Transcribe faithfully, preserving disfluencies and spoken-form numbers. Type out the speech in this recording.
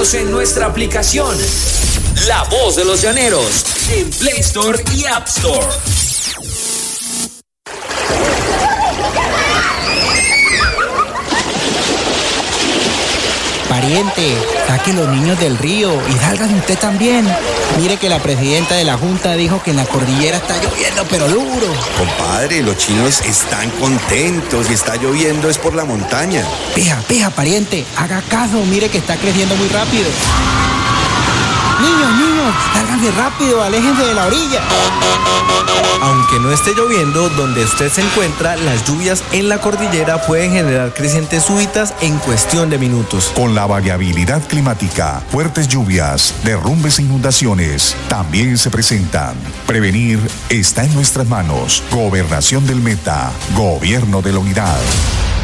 Búscanos en nuestra aplicación La Voz de los Llaneros en Play Store y App Store. Pariente, saque los niños del río y salgan usted también. Mire que la presidenta de la Junta dijo que en la cordillera está lloviendo, pero duro. Compadre, los chinos están contentos y está lloviendo es por la montaña. Peja, peja, pariente, haga caso, mire que está creciendo muy rápido. Niños, niños, sálganse rápido, aléjense de la orilla. Aunque no esté lloviendo, donde usted se encuentra, las lluvias en la cordillera pueden generar crecientes súbitas en cuestión de minutos. Con la variabilidad climática, fuertes lluvias, derrumbes e inundaciones también se presentan. Prevenir está en nuestras manos. Gobernación del Meta, Gobierno de la Unidad.